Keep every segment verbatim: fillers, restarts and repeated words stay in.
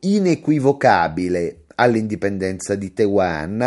inequivocabile all'indipendenza di Taiwan.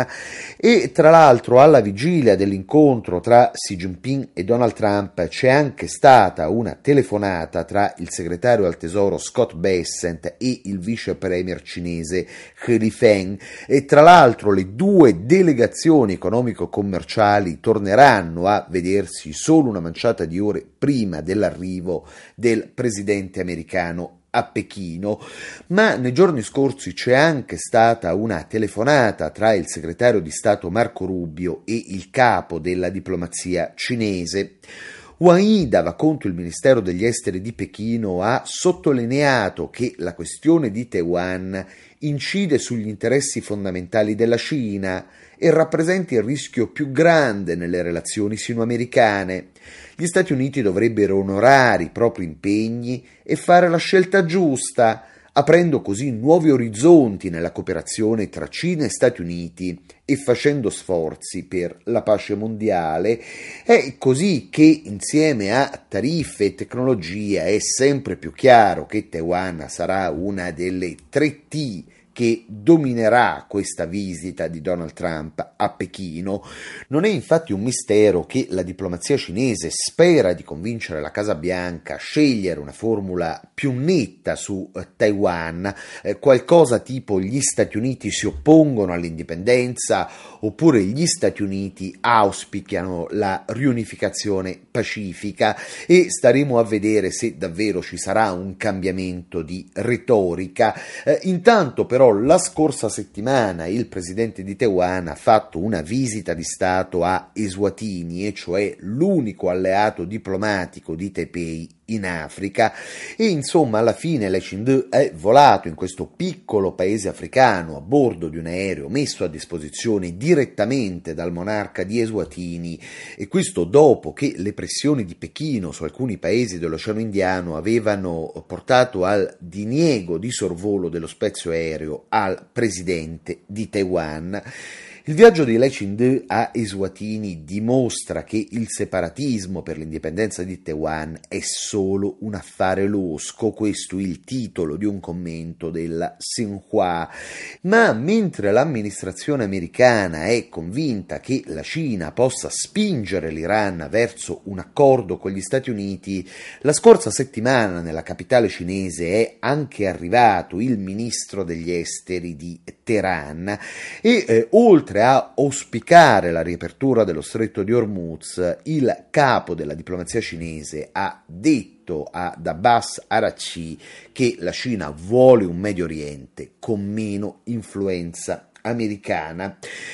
E tra l'altro alla vigilia dell'incontro tra Xi Jinping e Donald Trump c'è anche stata una telefonata tra il segretario al tesoro Scott Bessent e il vice premier cinese He Lifeng, e tra l'altro le due delegazioni economico-commerciali torneranno a vedersi solo una manciata di ore prima dell'arrivo del presidente americano a Pechino. Ma nei giorni scorsi c'è anche stata una telefonata tra il segretario di Stato Marco Rubio e il capo della diplomazia cinese. Wang Yi, dava conto il Ministero degli Esteri di Pechino, ha sottolineato che la questione di Taiwan incide sugli interessi fondamentali della Cina e rappresenta il rischio più grande nelle relazioni sinoamericane. Gli Stati Uniti dovrebbero onorare i propri impegni e fare la scelta giusta, aprendo così nuovi orizzonti nella cooperazione tra Cina e Stati Uniti e facendo sforzi per la pace mondiale. È così che, insieme a tariffe e tecnologia, è sempre più chiaro che Taiwan sarà una delle tre T che dominerà questa visita di Donald Trump a Pechino. Non è infatti un mistero che la diplomazia cinese spera di convincere la Casa Bianca a scegliere una formula più netta su eh, Taiwan, eh, qualcosa tipo gli Stati Uniti si oppongono all'indipendenza oppure gli Stati Uniti auspicano la riunificazione pacifica, e staremo a vedere se davvero ci sarà un cambiamento di retorica. Eh, intanto però la scorsa settimana il presidente di Taiwan ha fatto una visita di Stato a Eswatini, e cioè l'unico alleato diplomatico di Taipei in Africa, e insomma alla fine Lee Ching-te è volato in questo piccolo paese africano a bordo di un aereo messo a disposizione direttamente dal monarca di Eswatini, e questo dopo che le pressioni di Pechino su alcuni paesi dell'Oceano Indiano avevano portato al diniego di sorvolo dello spazio aereo al presidente di Taiwan. Il viaggio di Lee Ching-te a Eswatini dimostra che il separatismo per l'indipendenza di Taiwan è solo un affare losco, questo il titolo di un commento della Xinhua. Ma mentre l'amministrazione americana è convinta che la Cina possa spingere l'Iran verso un accordo con gli Stati Uniti, la scorsa settimana nella capitale cinese è anche arrivato il ministro degli esteri di Teheran e eh, oltre a auspicare la riapertura dello stretto di Hormuz, il capo della diplomazia cinese ha detto ad Abbas Araghchi che la Cina vuole un Medio Oriente con meno influenza americana.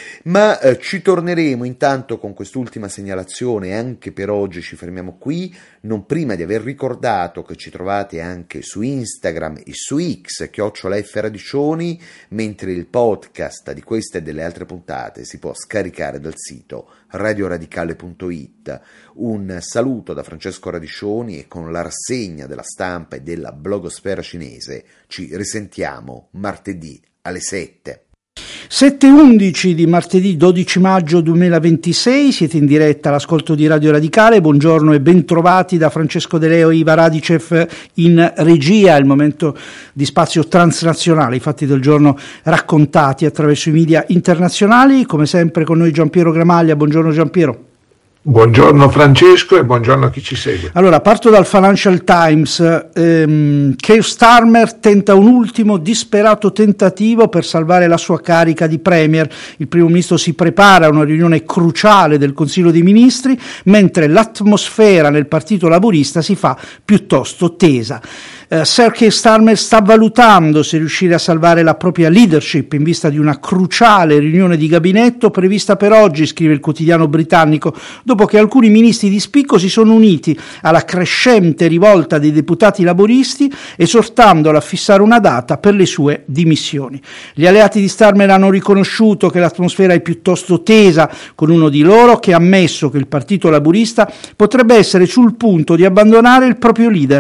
Ma eh, ci torneremo intanto con quest'ultima segnalazione. Anche per oggi ci fermiamo qui, non prima di aver ricordato che ci trovate anche su Instagram e su X, chiocciola F Radiccioni, mentre il podcast di queste e delle altre puntate si può scaricare dal sito radioradicale punto it. Un saluto da Francesco Radiccioni, e con la rassegna della stampa e della blogosfera cinese ci risentiamo martedì alle sette. sette e undici di martedì dodici maggio duemilaventisei, siete in diretta all'ascolto di Radio Radicale. Buongiorno e bentrovati da Francesco De Leo e Iva Radicev in regia. Il momento di spazio transnazionale, i fatti del giorno raccontati attraverso i media internazionali. Come sempre con noi Giampiero Gramaglia. Buongiorno Giampiero. Buongiorno Francesco e buongiorno a chi ci segue. Allora, parto dal Financial Times. Ehm, Keir Starmer tenta un ultimo disperato tentativo per salvare la sua carica di premier. Il primo ministro si prepara a una riunione cruciale del Consiglio dei Ministri, mentre l'atmosfera nel Partito Laburista si fa piuttosto tesa. Uh, Sir Keir Starmer sta valutando se riuscire a salvare la propria leadership in vista di una cruciale riunione di gabinetto prevista per oggi, scrive il quotidiano britannico, dopo che alcuni ministri di spicco si sono uniti alla crescente rivolta dei deputati laboristi, esortandolo a fissare una data per le sue dimissioni. Gli alleati di Starmer hanno riconosciuto che l'atmosfera è piuttosto tesa, con uno di loro che ha ammesso che il Partito Laburista potrebbe essere sul punto di abbandonare il proprio leader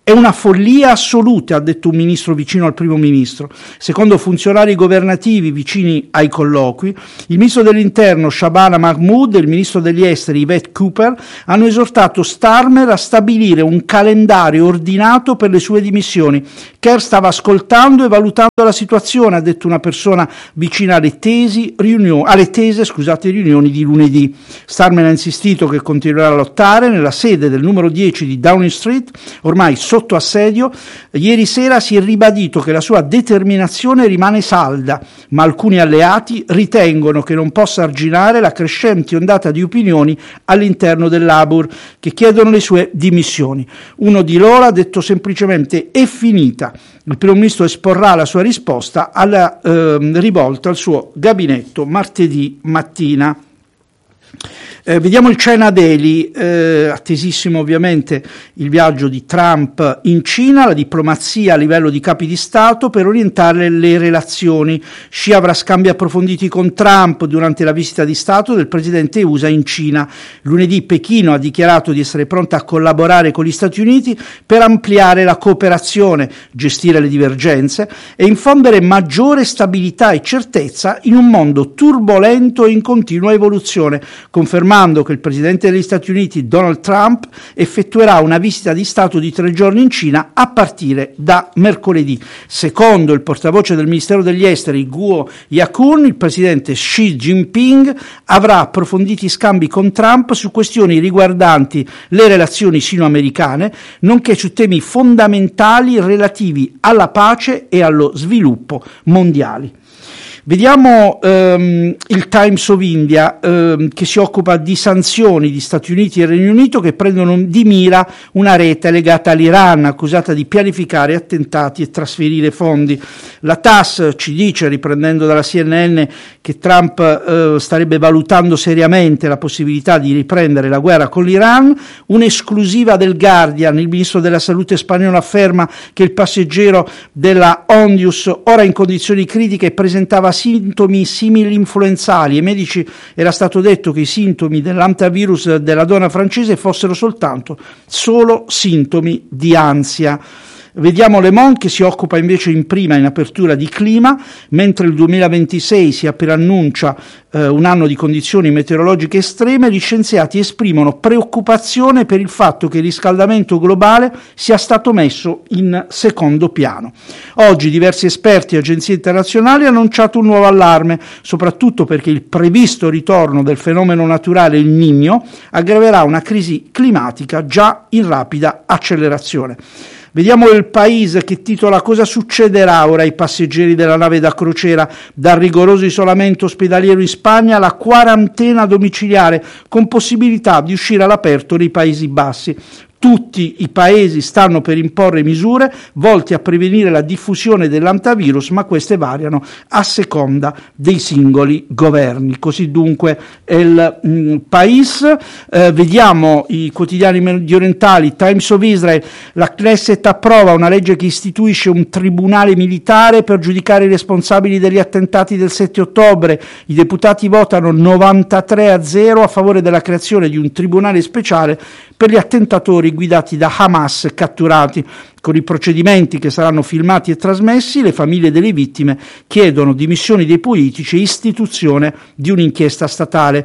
È una follia assoluta, ha detto un ministro vicino al primo ministro. Secondo funzionari governativi vicini ai colloqui, il ministro dell'interno Shabana Mahmood e il ministro degli esteri Yvette Cooper hanno esortato Starmer a stabilire un calendario ordinato per le sue dimissioni. Kerr stava ascoltando e valutando la situazione, ha detto una persona vicina alle tesi riunioni, alle tese, scusate, riunioni di lunedì. Starmer ha insistito che continuerà a lottare nella sede del numero dieci di Downing Street, ormai sotto assedio. Ieri sera si è ribadito che la sua determinazione rimane salda, ma alcuni alleati ritengono che non possa arginare la crescente ondata di opinioni all'interno del Labour che chiedono le sue dimissioni. Uno di loro ha detto semplicemente è finita. Il primo ministro esporrà la sua risposta alla eh, rivolta al suo gabinetto martedì mattina. Eh, vediamo il China Daily, eh, attesissimo ovviamente il viaggio di Trump in Cina, la diplomazia a livello di capi di Stato per orientare le relazioni. Xi avrà scambi approfonditi con Trump durante la visita di Stato del presidente U S A in Cina. Lunedì Pechino ha dichiarato di essere pronta a collaborare con gli Stati Uniti per ampliare la cooperazione, gestire le divergenze e infondere maggiore stabilità e certezza in un mondo turbolento e in continua evoluzione, confermando che il presidente degli Stati Uniti Donald Trump effettuerà una visita di Stato di tre giorni in Cina a partire da mercoledì. Secondo il portavoce del Ministero degli Esteri Guo Yakun, il presidente Xi Jinping avrà approfonditi scambi con Trump su questioni riguardanti le relazioni sino-americane, nonché su temi fondamentali relativi alla pace e allo sviluppo mondiali. Vediamo um, il Times of India um, che si occupa di sanzioni di Stati Uniti e Regno Unito che prendono di mira una rete legata all'Iran accusata di pianificare attentati e trasferire fondi. La T A S ci dice, riprendendo dalla C N N, che Trump uh, starebbe valutando seriamente la possibilità di riprendere la guerra con l'Iran. Un'esclusiva del Guardian, il ministro della salute spagnolo afferma che il passeggero della Ondius, ora in condizioni critiche, presentava sintomi simili influenzali. Ai medici era stato detto che i sintomi dell'antivirus della donna francese fossero soltanto solo sintomi di ansia. Vediamo Le Monde che si occupa invece in prima in apertura di clima, mentre il duemilaventisei si preannuncia eh, un anno di condizioni meteorologiche estreme. Gli scienziati esprimono preoccupazione per il fatto che il riscaldamento globale sia stato messo in secondo piano. Oggi diversi esperti e agenzie internazionali hanno annunciato un nuovo allarme, soprattutto perché il previsto ritorno del fenomeno naturale Il Niño aggraverà una crisi climatica già in rapida accelerazione. Vediamo Il Paese che titola cosa succederà ora ai passeggeri della nave da crociera, dal rigoroso isolamento ospedaliero in Spagna alla quarantena domiciliare con possibilità di uscire all'aperto nei Paesi Bassi. Tutti i paesi stanno per imporre misure volte a prevenire la diffusione dell'antivirus, ma queste variano a seconda dei singoli governi. Così dunque è il mm, Paese. Eh, vediamo i quotidiani mediorientali. Times of Israel, la Knesset approva una legge che istituisce un tribunale militare per giudicare i responsabili degli attentati del sette ottobre. I deputati votano novantatré a zero a favore della creazione di un tribunale speciale per gli attentatori guidati da Hamas catturati. Con i procedimenti che saranno filmati e trasmessi, le famiglie delle vittime chiedono dimissioni dei politici e istituzione di un'inchiesta statale.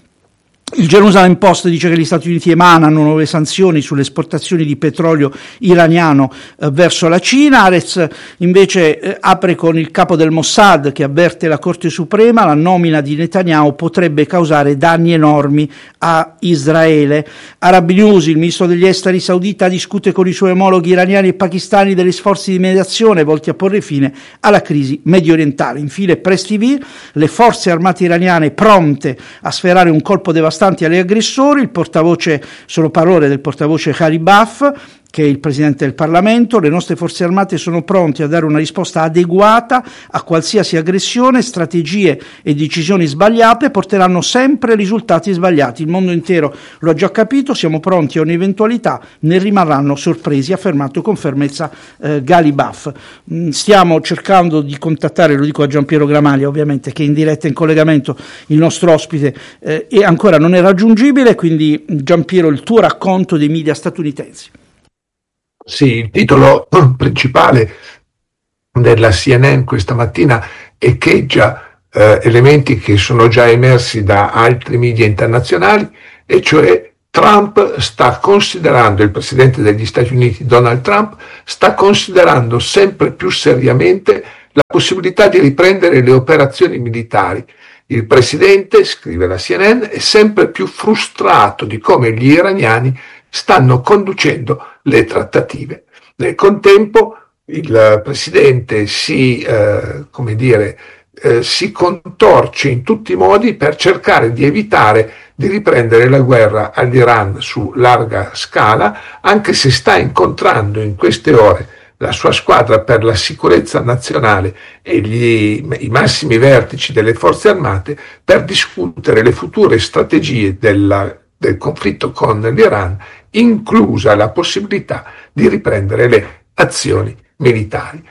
Il Jerusalem Post dice che gli Stati Uniti emanano nuove sanzioni sulle esportazioni di petrolio iraniano eh, verso la Cina. Haaretz invece eh, apre con il capo del Mossad che avverte la Corte Suprema: la nomina di Netanyahu potrebbe causare danni enormi a Israele. Arab News, il ministro degli esteri saudita discute con i suoi omologhi iraniani e pakistani degli sforzi di mediazione volti a porre fine alla crisi medio orientale. Infine Press T V, le forze armate iraniane pronte a sferrare un colpo devastante agli aggressori. Il portavoce, sono parole del portavoce Ghalibaf, che è il presidente del Parlamento: le nostre forze armate sono pronte a dare una risposta adeguata a qualsiasi aggressione. Strategie e decisioni sbagliate porteranno sempre risultati sbagliati. Il mondo intero lo ha già capito, siamo pronti a un'eventualità, ne rimarranno sorpresi, ha affermato con fermezza eh, Ghalibaf. Stiamo cercando di contattare, lo dico a Giampiero Gramaglia ovviamente, che è in diretta in collegamento, il nostro ospite eh, e ancora non è raggiungibile, quindi Giampiero, il tuo racconto dei media statunitensi. Sì, il titolo principale della C N N questa mattina echeggia eh, elementi che sono già emersi da altri media internazionali, e cioè Trump sta considerando, il presidente degli Stati Uniti Donald Trump sta considerando sempre più seriamente la possibilità di riprendere le operazioni militari. Il presidente, scrive la C N N, è sempre più frustrato di come gli iraniani stanno conducendo le trattative. Nel contempo il presidente si, eh, come dire, eh, si contorce in tutti i modi per cercare di evitare di riprendere la guerra all'Iran su larga scala, anche se sta incontrando in queste ore la sua squadra per la sicurezza nazionale e gli, i massimi vertici delle forze armate per discutere le future strategie della, del conflitto con l'Iran, inclusa la possibilità di riprendere le azioni militari.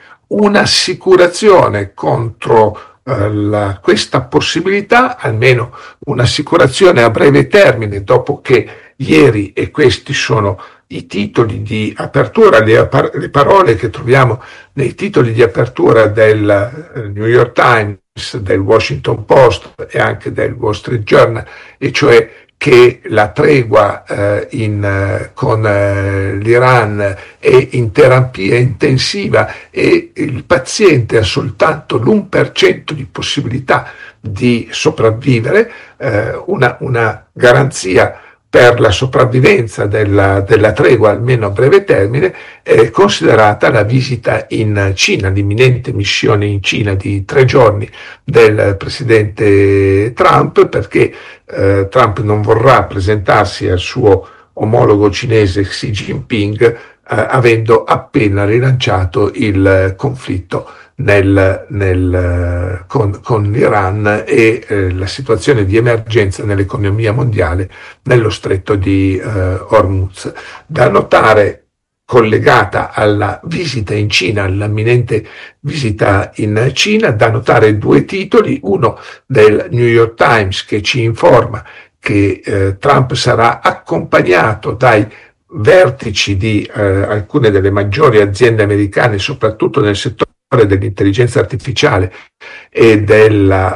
Un'assicurazione contro eh, la, questa possibilità, almeno un'assicurazione a breve termine, dopo che ieri, e questi sono i titoli di apertura, le, le parole che troviamo nei titoli di apertura del New York Times, del Washington Post e anche del Wall Street Journal, e cioè che la tregua eh, in, eh, con eh, l'Iran è in terapia intensiva e il paziente ha soltanto l'uno per cento di possibilità di sopravvivere, eh, una, una garanzia per la sopravvivenza della, della tregua, almeno a breve termine, è considerata la visita in Cina, l'imminente missione in Cina di tre giorni del presidente Trump, perché eh, Trump non vorrà presentarsi al suo omologo cinese Xi Jinping, eh, avendo appena rilanciato il conflitto Nel, nel, con, con l'Iran e eh, la situazione di emergenza nell'economia mondiale nello stretto di eh, Hormuz. Da notare, collegata alla visita in Cina, all'imminente visita in Cina, da notare due titoli, uno del New York Times che ci informa che eh, Trump sarà accompagnato dai vertici di eh, alcune delle maggiori aziende americane, soprattutto nel settore dell'intelligenza artificiale e, della,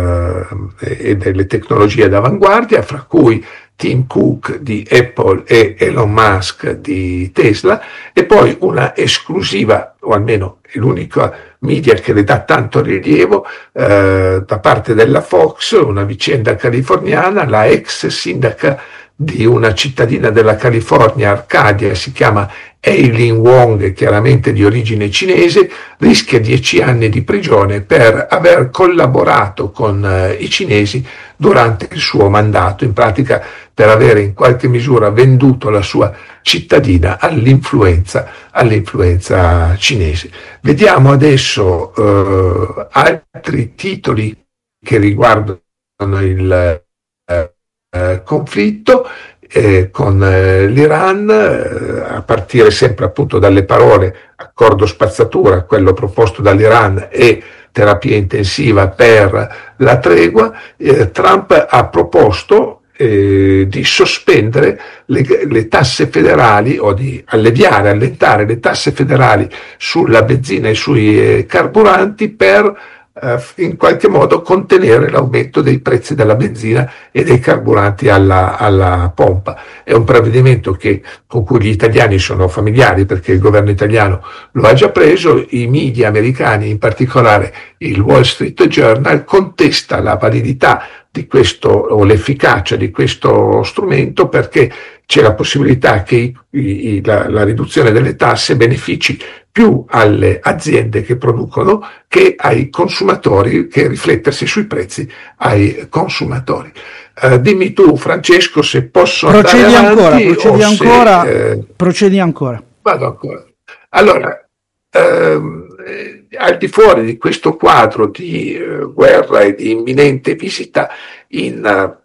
uh, e delle tecnologie d'avanguardia, fra cui Tim Cook di Apple e Elon Musk di Tesla, e poi una esclusiva, o almeno è l'unica media che le dà tanto rilievo, uh, da parte della Fox, una vicenda californiana. La ex sindaca di una cittadina della California, Arcadia, si chiama Eileen Wong, chiaramente di origine cinese, rischia dieci anni di prigione per aver collaborato con eh, i cinesi durante il suo mandato, in pratica per avere in qualche misura venduto la sua cittadina all'influenza, all'influenza cinese. Vediamo adesso eh, altri titoli che riguardano il eh, eh, conflitto Eh, con eh, l'Iran, eh, a partire sempre appunto dalle parole accordo spazzatura, quello proposto dall'Iran, e terapia intensiva per la tregua. eh, Trump ha proposto eh, di sospendere le, le tasse federali, o di alleviare, allentare le tasse federali sulla benzina e sui eh, carburanti per in qualche modo contenere l'aumento dei prezzi della benzina e dei carburanti alla, alla pompa. È un provvedimento che, con cui gli italiani sono familiari, perché il governo italiano lo ha già preso. I media americani, in particolare il Wall Street Journal, contesta la validità di questo, o l'efficacia di questo strumento, perché c'è la possibilità che i, i, la, la riduzione delle tasse benefici più alle aziende che producono che ai consumatori, che riflettersi sui prezzi ai consumatori. Uh, dimmi tu, Francesco, se posso procedi andare ancora, avanti, procedi o ancora, se, eh, procedi ancora. Vado ancora. Allora, ehm, eh, al di fuori di questo quadro di eh, guerra e di imminente visita in uh,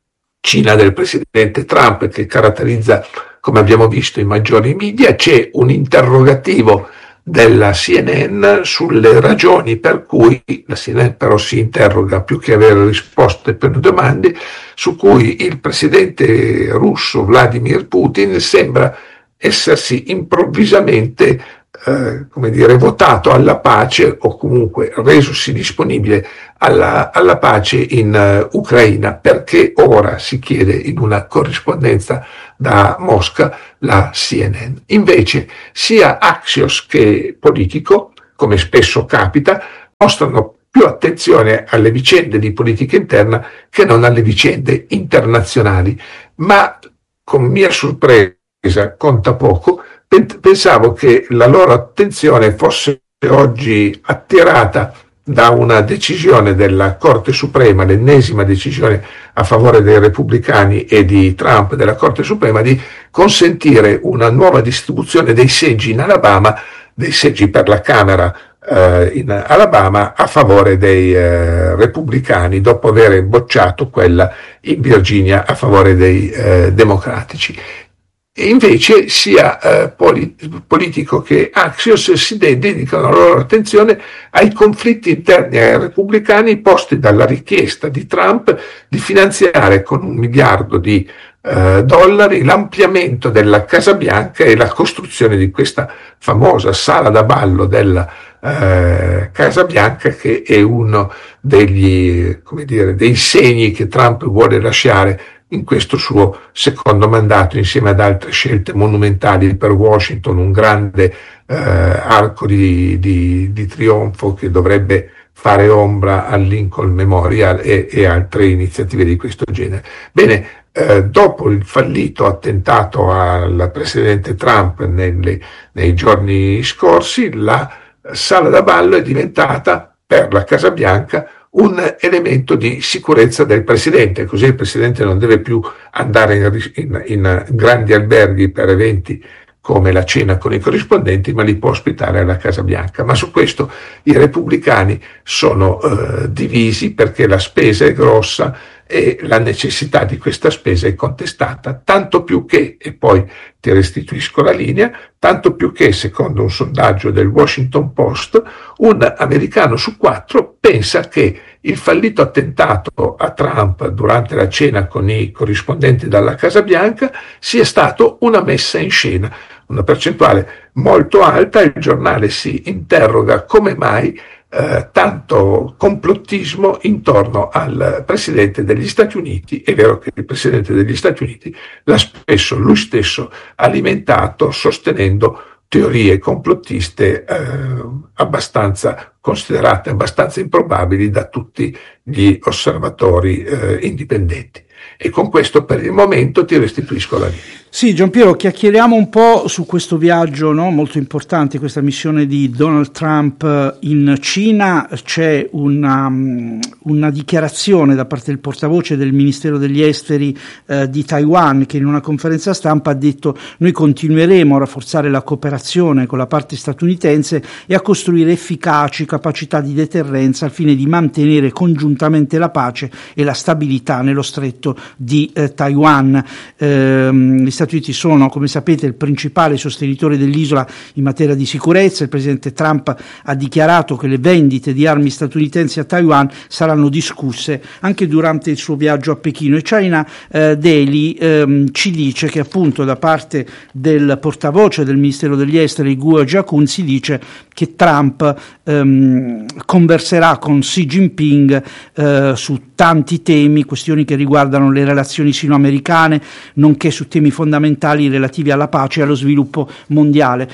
Cina del presidente Trump, che caratterizza, come abbiamo visto, i maggiori media, c'è un interrogativo della C N N sulle ragioni per cui la C N N però si interroga, più che avere risposte per le domande, su cui il presidente russo Vladimir Putin sembra essersi improvvisamente eh, come dire, votato alla pace o comunque resosi disponibile alla, alla pace in uh, Ucraina, perché ora si chiede in una corrispondenza da Mosca la C N N. Invece sia Axios che Politico, come spesso capita, mostrano più attenzione alle vicende di politica interna che non alle vicende internazionali, ma con mia sorpresa, conta poco, pensavo che la loro attenzione fosse oggi attirata da una decisione della Corte Suprema, l'ennesima decisione a favore dei repubblicani e di Trump della Corte Suprema, di consentire una nuova distribuzione dei seggi in Alabama, dei seggi per la Camera eh, in Alabama a favore dei eh, repubblicani, dopo aver bocciato quella in Virginia a favore dei eh, democratici. E invece sia eh, Politico che Axios si dedicano la loro attenzione ai conflitti interni ai repubblicani posti dalla richiesta di Trump di finanziare con un miliardo di eh, dollari l'ampliamento della Casa Bianca e la costruzione di questa famosa sala da ballo della eh, Casa Bianca, che è uno degli, come dire, dei segni che Trump vuole lasciare in questo suo secondo mandato, insieme ad altre scelte monumentali per Washington, un grande eh, arco di, di, di trionfo che dovrebbe fare ombra al Lincoln Memorial e, e altre iniziative di questo genere. Bene, eh, dopo il fallito attentato al presidente Trump nelle, nei giorni scorsi, la sala da ballo è diventata per la Casa Bianca un elemento di sicurezza del presidente, così il presidente non deve più andare in, in, in grandi alberghi per eventi come la cena con i corrispondenti, ma li può ospitare alla Casa Bianca. Ma su questo i repubblicani sono eh, divisi, perché la spesa è grossa e la necessità di questa spesa è contestata, tanto più che, e poi ti restituisco la linea, tanto più che, secondo un sondaggio del Washington Post, un americano su quattro pensa che il fallito attentato a Trump durante la cena con i corrispondenti dalla Casa Bianca sia stato una messa in scena, una percentuale molto alta. Il giornale si interroga come mai Eh, tanto complottismo intorno al Presidente degli Stati Uniti. È vero che il Presidente degli Stati Uniti l'ha spesso lui stesso alimentato, sostenendo teorie complottiste eh, abbastanza considerate abbastanza improbabili da tutti gli osservatori eh, indipendenti. E con questo per il momento ti restituisco la linea. Sì, Giampiero, chiacchieriamo un po' su questo viaggio, no? Molto importante, questa missione di Donald Trump in Cina. C'è una, una dichiarazione da parte del portavoce del Ministero degli Esteri eh, di Taiwan, che in una conferenza stampa ha detto: noi continueremo a rafforzare la cooperazione con la parte statunitense e a costruire efficaci capacità di deterrenza al fine di mantenere congiuntamente la pace e la stabilità nello stretto di eh, Taiwan. Eh, gli Stati Uniti sono, come sapete, il principale sostenitore dell'isola in materia di sicurezza. Il presidente Trump ha dichiarato che le vendite di armi statunitensi a Taiwan saranno discusse anche durante il suo viaggio a Pechino. E China eh, Daily ehm, ci dice che, appunto, da parte del portavoce del Ministero degli Esteri, Guo Jiakun, si dice che Trump ehm, converserà con Xi Jinping eh, su tanti temi, questioni che riguardano le relazioni sino-americane, nonché su temi fondamentali relativi alla pace e allo sviluppo mondiale.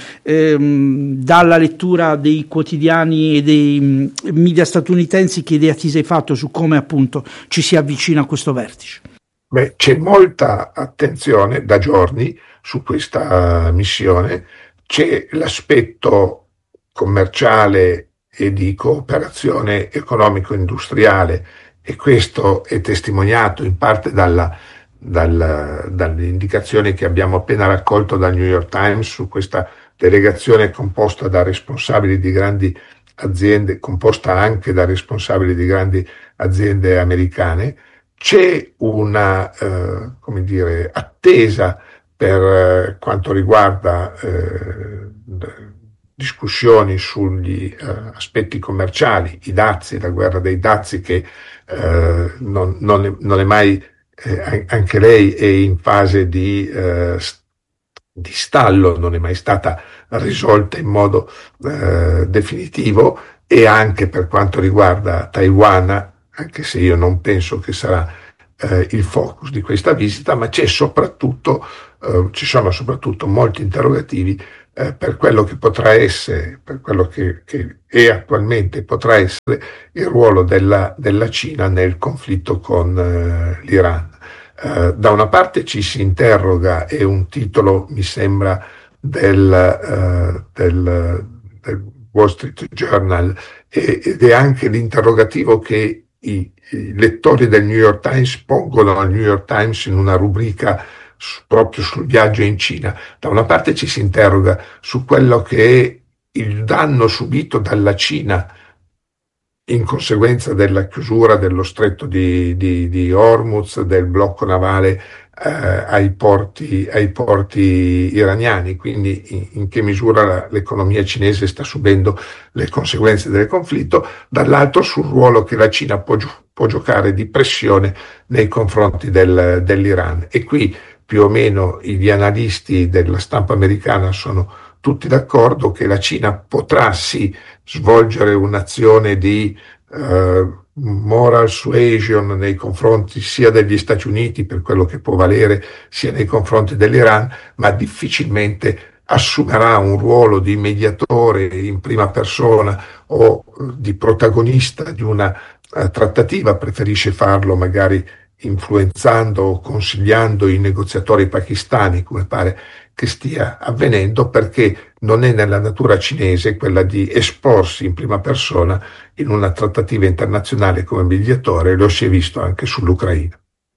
Ehm, dalla lettura dei quotidiani e dei media statunitensi, che idea ti sei fatto su come, appunto, ci si avvicina a questo vertice? Beh, c'è molta attenzione da giorni su questa missione. C'è l'aspetto commerciale e di cooperazione economico-industriale, e questo è testimoniato in parte dalla, dalla, dalle indicazioni che abbiamo appena raccolto dal New York Times su questa delegazione composta da responsabili di grandi aziende, composta anche da responsabili di grandi aziende americane. C'è una eh, come dire, attesa per eh, quanto riguarda eh, discussioni sugli eh, aspetti commerciali, i dazi, la guerra dei dazi che eh, non, non, è, non è mai, eh, anche lei è in fase di, eh, di stallo, non è mai stata risolta in modo eh, definitivo, e anche per quanto riguarda Taiwan, anche se io non penso che sarà eh, il focus di questa visita, ma c'è soprattutto, eh, ci sono soprattutto molti interrogativi eh, per quello che potrà essere, per quello che, che è attualmente potrà essere il ruolo della, della Cina nel conflitto con eh, l'Iran. Uh, da una parte ci si interroga, è un titolo mi sembra del, uh, del, del Wall Street Journal, e, ed è anche l'interrogativo che i, i lettori del New York Times pongono al New York Times in una rubrica su, proprio sul viaggio in Cina. Da una parte ci si interroga su quello che è il danno subito dalla Cina in conseguenza della chiusura dello stretto di, di, di Hormuz, del blocco navale eh, ai, porti, ai porti iraniani, quindi in, in che misura la, l'economia cinese sta subendo le conseguenze del conflitto, dall'altro sul ruolo che la Cina può, può giocare di pressione nei confronti del, dell'Iran. E qui più o meno gli analisti della stampa americana sono tutti d'accordo che la Cina potrà sì svolgere un'azione di eh, moral suasion nei confronti sia degli Stati Uniti, per quello che può valere, sia nei confronti dell'Iran, ma difficilmente assumerà un ruolo di mediatore in prima persona o di protagonista di una eh, trattativa. Preferisce farlo magari influenzando o consigliando i negoziatori pakistani, come pare che stia avvenendo, perché non è nella natura cinese quella di esporsi in prima persona in una trattativa internazionale come mediatore. Lo si è visto anche sull'Ucraina.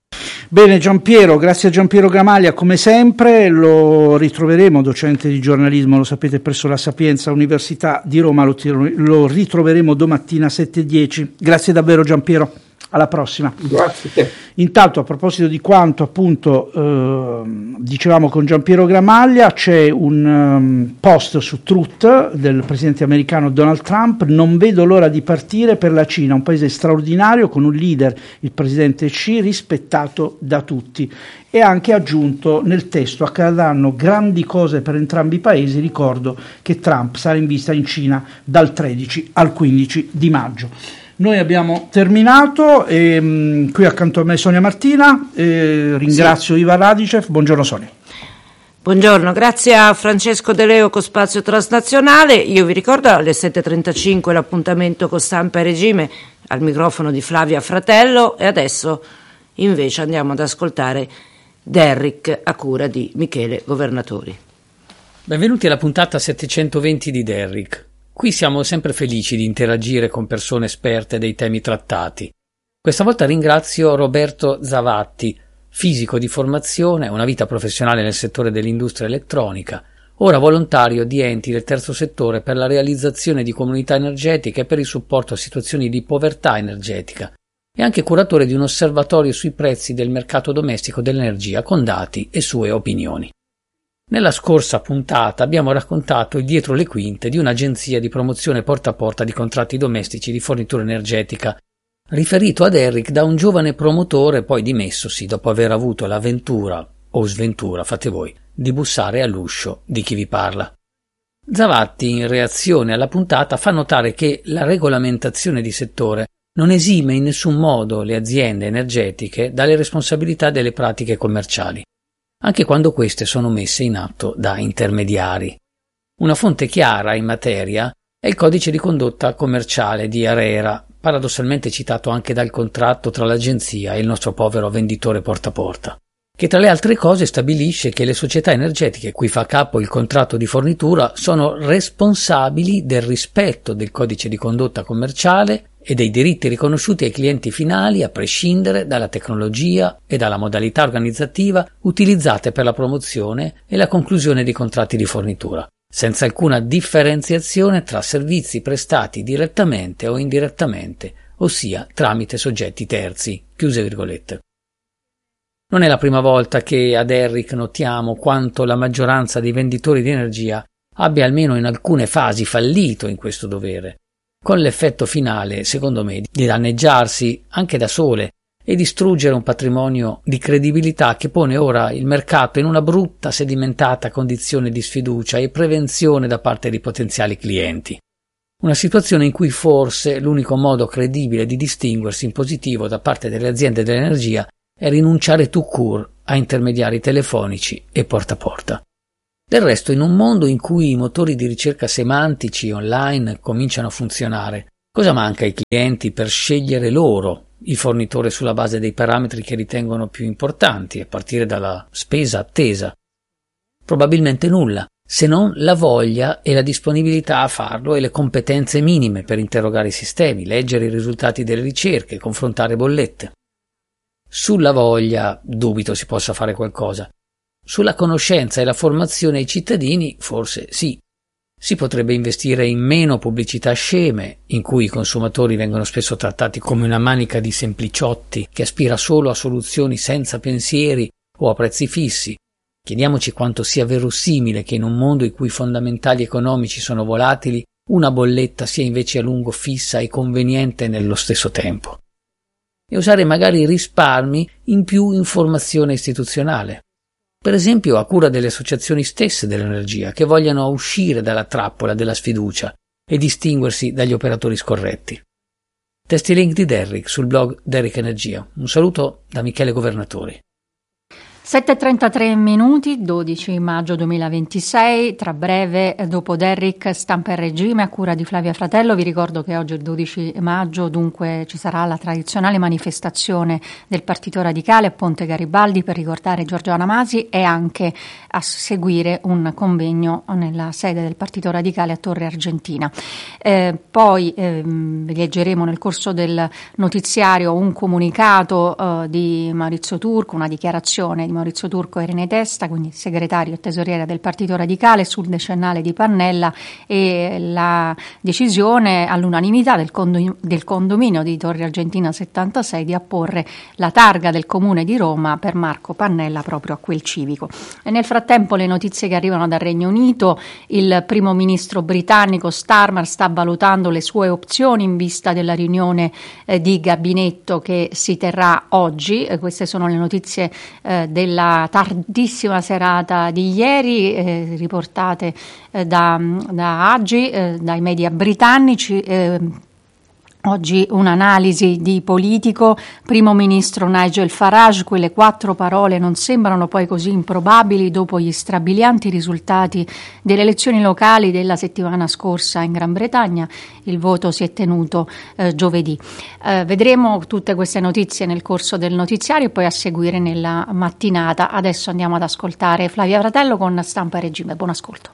Bene Giampiero, grazie a Giampiero Gramaglia come sempre, lo ritroveremo, docente di giornalismo, lo sapete, presso la Sapienza Università di Roma, lo, lo ritroveremo domattina sette e dieci. Grazie davvero Giampiero. Alla prossima. Grazie. Intanto, a proposito di quanto appunto eh, dicevamo con Giampiero Gramaglia, c'è un um, post su Truth del presidente americano Donald Trump: non vedo l'ora di partire per la Cina, un paese straordinario con un leader, il presidente Xi, rispettato da tutti. E ha anche aggiunto nel testo: accadranno grandi cose per entrambi i paesi. Ricordo che Trump sarà in visita in Cina dal tredici al quindici di maggio. Noi abbiamo terminato, e, mh, qui accanto a me Sonia Martina, eh, ringrazio sì. Iva Radicev, buongiorno Sonia. Buongiorno, grazie a Francesco De Leo con Spazio Transnazionale. Io vi ricordo alle sette e trentacinque l'appuntamento con Stampa e Regime, al microfono di Flavia Fratello, e adesso invece andiamo ad ascoltare Derrick a cura di Michele Governatori. Benvenuti alla puntata settecentoventi di Derrick. Qui siamo sempre felici di interagire con persone esperte dei temi trattati. Questa volta ringrazio Roberto Zavatti, fisico di formazione, una vita professionale nel settore dell'industria elettronica, ora volontario di enti del terzo settore per la realizzazione di comunità energetiche e per il supporto a situazioni di povertà energetica, e anche curatore di un osservatorio sui prezzi del mercato domestico dell'energia con dati e sue opinioni. Nella scorsa puntata abbiamo raccontato il dietro le quinte di un'agenzia di promozione porta a porta di contratti domestici di fornitura energetica, riferito a Derrick da un giovane promotore poi dimessosi dopo aver avuto la ventura, o sventura, fate voi, di bussare all'uscio di chi vi parla. Zavatti, in reazione alla puntata, fa notare che la regolamentazione di settore non esime in nessun modo le aziende energetiche dalle responsabilità delle pratiche commerciali, anche quando queste sono messe in atto da intermediari. Una fonte chiara in materia è il codice di condotta commerciale di ARERA, paradossalmente citato anche dal contratto tra l'agenzia e il nostro povero venditore porta a porta, che tra le altre cose stabilisce che le società energetiche cui fa capo il contratto di fornitura sono responsabili del rispetto del codice di condotta commerciale e dei diritti riconosciuti ai clienti finali a prescindere dalla tecnologia e dalla modalità organizzativa utilizzate per la promozione e la conclusione dei contratti di fornitura, senza alcuna differenziazione tra servizi prestati direttamente o indirettamente, ossia tramite soggetti terzi. Chiuse virgolette. Non è la prima volta che ad Derrick notiamo quanto la maggioranza dei venditori di energia abbia almeno in alcune fasi fallito in questo dovere, con l'effetto finale, secondo me, di danneggiarsi anche da sole e distruggere un patrimonio di credibilità che pone ora il mercato in una brutta, sedimentata condizione di sfiducia e prevenzione da parte di potenziali clienti. Una situazione in cui forse l'unico modo credibile di distinguersi in positivo da parte delle aziende dell'energia è rinunciare tout court a intermediari telefonici e porta a porta. Del resto, in un mondo in cui i motori di ricerca semantici online cominciano a funzionare, cosa manca ai clienti per scegliere loro il fornitore sulla base dei parametri che ritengono più importanti, a partire dalla spesa attesa? Probabilmente nulla, se non la voglia e la disponibilità a farlo e le competenze minime per interrogare i sistemi, leggere i risultati delle ricerche, confrontare bollette. Sulla voglia dubito si possa fare qualcosa. Sulla conoscenza e la formazione ai cittadini forse sì. Si potrebbe investire in meno pubblicità sceme, in cui i consumatori vengono spesso trattati come una manica di sempliciotti che aspira solo a soluzioni senza pensieri o a prezzi fissi. Chiediamoci quanto sia verosimile che in un mondo in cui i fondamentali economici sono volatili, una bolletta sia invece a lungo fissa e conveniente nello stesso tempo. E usare magari risparmi in più informazione istituzionale. Per esempio a cura delle associazioni stesse dell'energia che vogliano uscire dalla trappola della sfiducia e distinguersi dagli operatori scorretti. Testi link di Derrick sul blog Derrick Energia. Un saluto da Michele Governatori. sette e trentatré minuti, dodici maggio duemilaventisei, tra breve dopo Derrick Stampa e Regime a cura di Flavia Fratello. Vi ricordo che oggi è il dodici maggio, dunque ci sarà la tradizionale manifestazione del Partito Radicale a Ponte Garibaldi per ricordare Giorgiana Masi e anche a seguire un convegno nella sede del Partito Radicale a Torre Argentina. Eh, poi eh, leggeremo nel corso del notiziario un comunicato eh, di Maurizio Turco, una dichiarazione di Maurizio Turco e Irene Testa, quindi segretario e tesoriere del Partito Radicale, sul decennale di Pannella e la decisione all'unanimità del, condo- del condominio di Torre Argentina settantasei di apporre la targa del Comune di Roma per Marco Pannella proprio a quel civico. E nel frattempo le notizie che arrivano dal Regno Unito: il primo ministro britannico Starmer sta valutando le sue opzioni in vista della riunione eh, di gabinetto che si terrà oggi. Eh, queste sono le notizie eh, del della tardissima serata di ieri, eh, riportate eh, da, da Agi, eh, dai media britannici. Eh, Oggi un'analisi di Politico, primo ministro Nigel Farage: quelle quattro parole non sembrano poi così improbabili dopo gli strabilianti risultati delle elezioni locali della settimana scorsa in Gran Bretagna. Il voto si è tenuto eh, giovedì. Eh, vedremo tutte queste notizie nel corso del notiziario e poi a seguire nella mattinata. Adesso andiamo ad ascoltare Flavia Fratello con Stampa e Regime. Buon ascolto.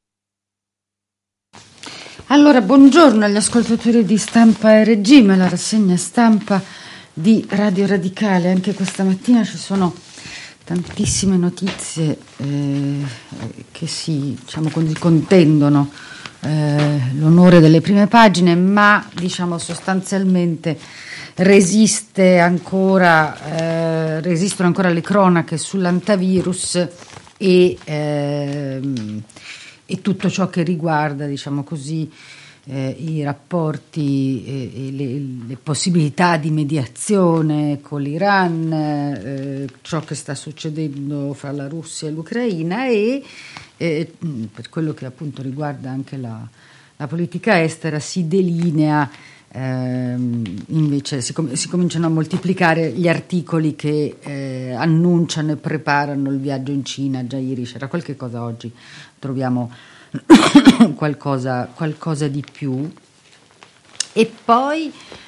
Allora, buongiorno agli ascoltatori di Stampa e Regime, la rassegna stampa di Radio Radicale. Anche questa mattina ci sono tantissime notizie eh, che si diciamo, contendono eh, l'onore delle prime pagine, ma diciamo sostanzialmente resiste ancora, eh, resistono ancora le cronache sull'antivirus e eh, e tutto ciò che riguarda, diciamo così, eh, i rapporti e, e le, le possibilità di mediazione con l'Iran, eh, ciò che sta succedendo fra la Russia e l'Ucraina e eh, per quello che appunto riguarda anche la, la politica estera si delinea. Eh, invece si, com- si cominciano a moltiplicare gli articoli che eh, annunciano e preparano il viaggio in Cina. Già ieri c'era qualche cosa, oggi troviamo qualcosa, qualcosa di più. E poi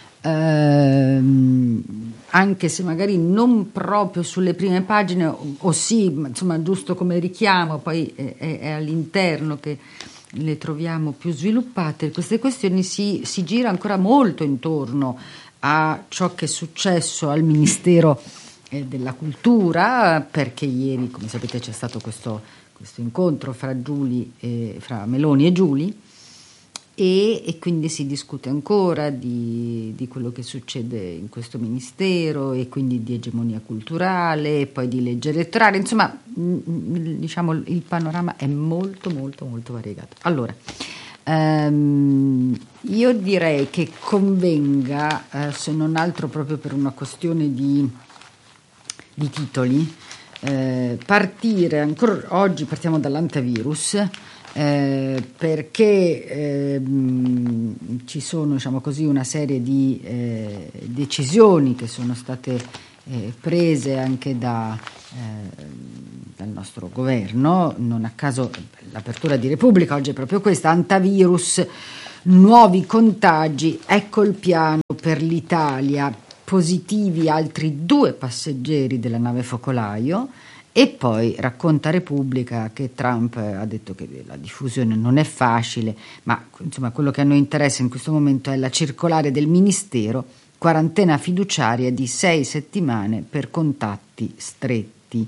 ehm, anche se magari non proprio sulle prime pagine o, o sì, ma insomma giusto come richiamo, poi è, è, è all'interno che le troviamo più sviluppate, queste questioni si, si gira ancora molto intorno a ciò che è successo al Ministero eh, della Cultura, perché ieri, come sapete, c'è stato questo, questo incontro fra, Giuli e, fra Meloni e Giuli e, e quindi si discute ancora di, di quello che succede in questo Ministero e quindi di egemonia culturale e poi di legge elettorale. Insomma, diciamo il panorama è molto molto molto variegato. Allora, Um, io direi che convenga, eh, se non altro proprio per una questione di, di titoli, eh, partire ancora oggi, partiamo dall'antivirus, eh, perché eh, ci sono, diciamo così, una serie di eh, decisioni che sono state eh, prese anche da eh, dal nostro governo. Non a caso l'apertura di Repubblica oggi è proprio questa: antivirus, nuovi contagi, ecco il piano per l'Italia, positivi altri due passeggeri della nave focolaio. E poi racconta Repubblica che Trump ha detto che la diffusione non è facile, ma insomma quello che a noi interessa in questo momento è la circolare del Ministero, quarantena fiduciaria di sei settimane per contatti stretti.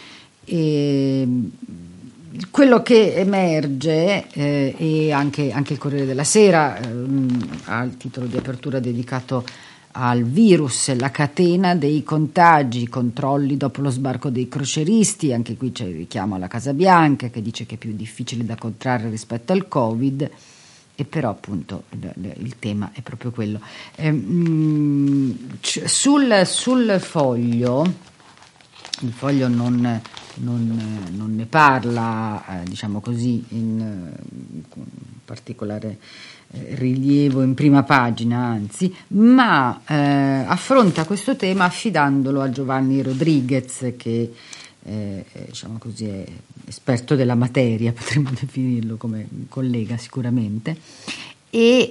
E quello che emerge, eh, e anche, anche il Corriere della Sera eh, ha il titolo di apertura dedicato al virus, la catena dei contagi, controlli dopo lo sbarco dei crocieristi. Anche qui c'è il richiamo alla Casa Bianca che dice che è più difficile da contrarre rispetto al Covid, e però appunto il tema è proprio quello. Eh, mh, sul, sul foglio, il foglio non, non, non ne parla, eh, diciamo così, in, in particolare rilievo in prima pagina, anzi, ma eh, affronta questo tema affidandolo a Giovanni Rodriguez, che eh, diciamo così è esperto della materia, potremmo definirlo come collega sicuramente, e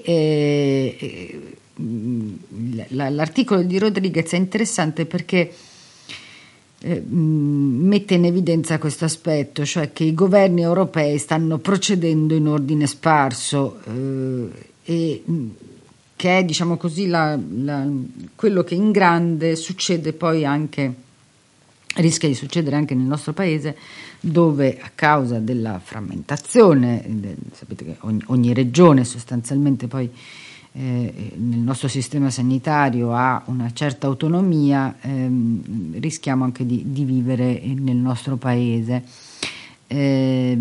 eh, l'articolo di Rodriguez è interessante perché Eh, mette in evidenza questo aspetto, cioè che i governi europei stanno procedendo in ordine sparso, eh, e che è, diciamo così, la, la, quello che in grande succede poi anche, rischia di succedere anche nel nostro paese, dove a causa della frammentazione, de, sapete che ogni, ogni regione sostanzialmente poi Eh, nel nostro sistema sanitario ha una certa autonomia, ehm, rischiamo anche di, di vivere nel nostro paese. Eh,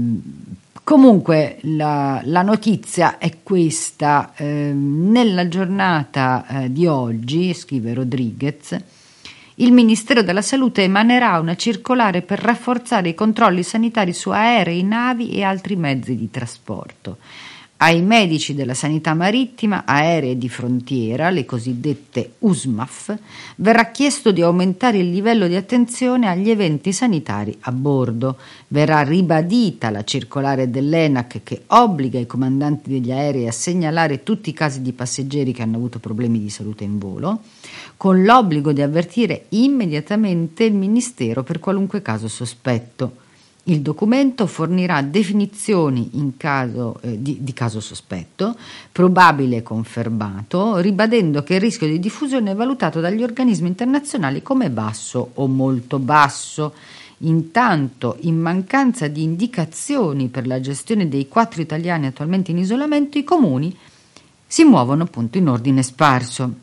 comunque la, la notizia è questa: eh, nella giornata eh, di oggi, scrive Rodriguez, il Ministero della Salute emanerà una circolare per rafforzare i controlli sanitari su aerei, navi e altri mezzi di trasporto. Ai medici della sanità marittima, aerea e di frontiera, le cosiddette U S M A F, verrà chiesto di aumentare il livello di attenzione agli eventi sanitari a bordo. Verrà ribadita la circolare dell'ENAC che obbliga i comandanti degli aerei a segnalare tutti i casi di passeggeri che hanno avuto problemi di salute in volo, con l'obbligo di avvertire immediatamente il Ministero per qualunque caso sospetto. Il documento fornirà definizioni in caso, eh, di, di caso sospetto, probabile e confermato, ribadendo che il rischio di diffusione è valutato dagli organismi internazionali come basso o molto basso. Intanto, in mancanza di indicazioni per la gestione dei quattro italiani attualmente in isolamento, i comuni si muovono appunto in ordine sparso.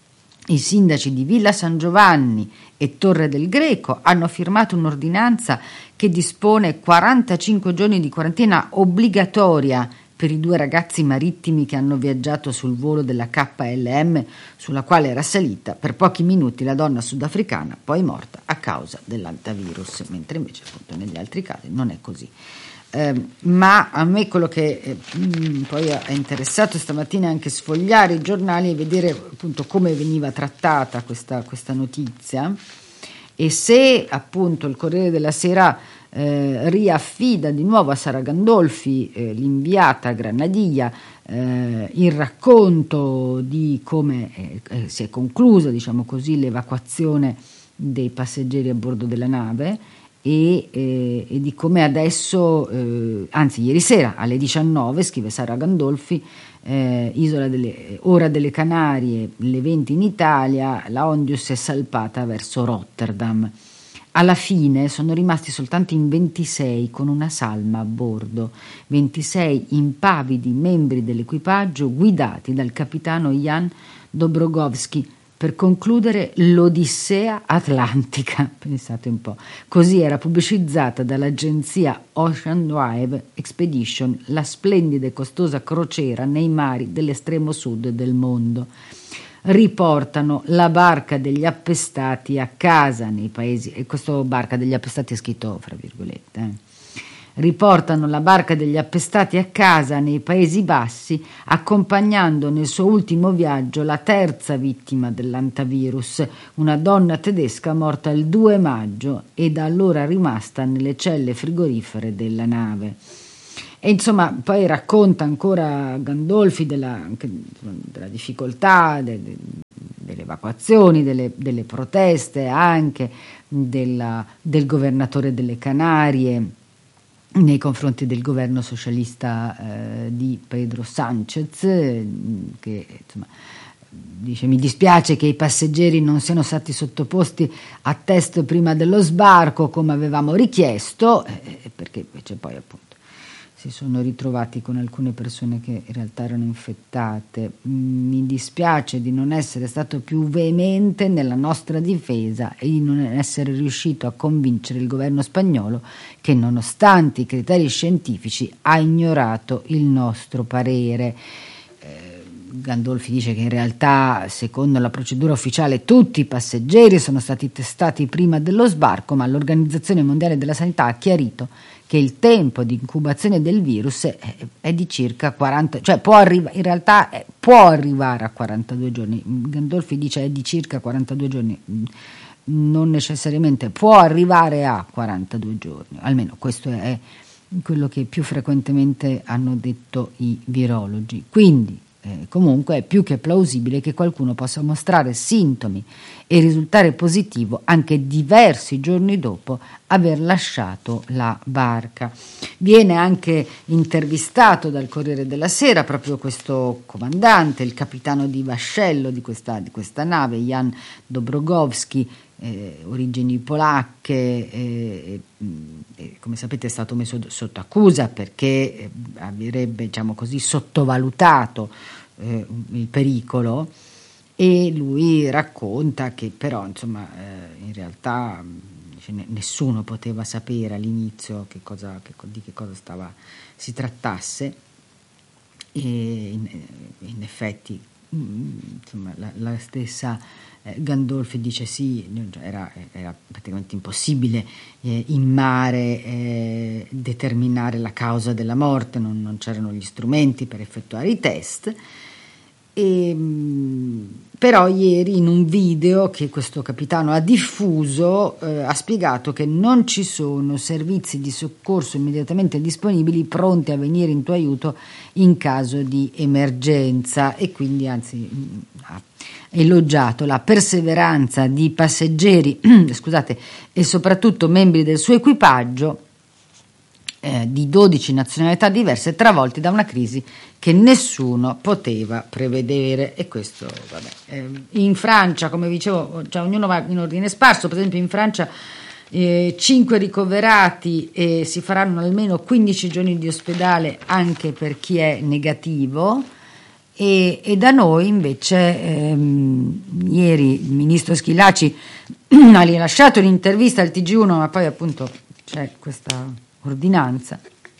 I sindaci di Villa San Giovanni e Torre del Greco hanno firmato un'ordinanza che dispone quarantacinque giorni di quarantena obbligatoria per i due ragazzi marittimi che hanno viaggiato sul volo della K L M, sulla quale era salita per pochi minuti la donna sudafricana, poi morta a causa dell'antivirus, mentre invece appunto negli altri casi non è così. Eh, ma a me quello che eh, mh, poi è interessato stamattina è anche sfogliare i giornali e vedere appunto come veniva trattata questa, questa notizia, e se appunto il Corriere della Sera eh, riaffida di nuovo a Sara Gandolfi, eh, l'inviata a Granadia, eh, il racconto di come eh, eh, si è conclusa, diciamo così, l'evacuazione dei passeggeri a bordo della nave. E, eh, e di come adesso, eh, anzi ieri sera alle diciannove, scrive Sara Gandolfi, eh, Isola delle, ora delle Canarie, le venti in Italia, la Ondius è salpata verso Rotterdam. Alla fine sono rimasti soltanto in ventisei con una salma a bordo, ventisei impavidi membri dell'equipaggio guidati dal capitano Jan Dobrogovský, per concludere l'Odissea Atlantica, pensate un po'. Così era pubblicizzata dall'agenzia Ocean Drive Expedition la splendida e costosa crociera nei mari dell'estremo sud del mondo. Riportano la barca degli appestati a casa nei paesi, e questo barca degli appestati è scritto fra virgolette, eh. Riportano la barca degli appestati a casa nei Paesi Bassi, accompagnando nel suo ultimo viaggio la terza vittima dell'antivirus, una donna tedesca morta il due maggio e da allora rimasta nelle celle frigorifere della nave. E insomma poi racconta ancora Gandolfi della, anche, della difficoltà de, de, delle evacuazioni, delle, delle proteste anche della, del governatore delle Canarie nei confronti del governo socialista eh, di Pedro Sánchez, eh, che insomma dice: mi dispiace che i passeggeri non siano stati sottoposti a test prima dello sbarco come avevamo richiesto, eh, perché invece poi appunto si sono ritrovati con alcune persone che in realtà erano infettate. Mi dispiace di non essere stato più veemente nella nostra difesa e di non essere riuscito a convincere il governo spagnolo che, nonostante i criteri scientifici, ha ignorato il nostro parere. Eh, Gandolfi dice che in realtà, secondo la procedura ufficiale, tutti i passeggeri sono stati testati prima dello sbarco, ma l'Organizzazione Mondiale della Sanità ha chiarito che il tempo di incubazione del virus è, è di circa quaranta, cioè può arrivare, in realtà è, può arrivare a quarantadue giorni. Gandolfi dice è di circa quarantadue giorni, non necessariamente può arrivare a quarantadue giorni, almeno questo è quello che più frequentemente hanno detto i virologi. Quindi Eh, comunque è più che plausibile che qualcuno possa mostrare sintomi e risultare positivo anche diversi giorni dopo aver lasciato la barca. Viene anche intervistato dal Corriere della Sera proprio questo comandante, il capitano di vascello di questa, di questa nave, Jan Dobrogowski, eh, origini polacche, eh, eh, come sapete è stato messo sotto accusa perché avrebbe, diciamo così, sottovalutato eh, il pericolo, e lui racconta che però insomma eh, in realtà nessuno poteva sapere all'inizio che cosa, che, di che cosa stava, si trattasse, e in, in effetti insomma la, la stessa eh, Gandolfi dice sì, era, era praticamente impossibile eh, in mare eh, determinare la causa della morte, non, non c'erano gli strumenti per effettuare i test. E, però ieri in un video che questo capitano ha diffuso eh, ha spiegato che non ci sono servizi di soccorso immediatamente disponibili pronti a venire in tuo aiuto in caso di emergenza, e quindi anzi ha elogiato la perseveranza di passeggeri scusate, e soprattutto membri del suo equipaggio eh, di dodici nazionalità diverse, travolti da una crisi che nessuno poteva prevedere. E questo vabbè. Eh, in Francia, come dicevo, cioè, ognuno va in ordine sparso. Per esempio in Francia eh, cinque ricoverati e si faranno almeno quindici giorni di ospedale anche per chi è negativo. E, e da noi invece ehm, ieri il ministro Schillaci ha rilasciato un'intervista al T G uno, ma poi appunto c'è questa ordinanza,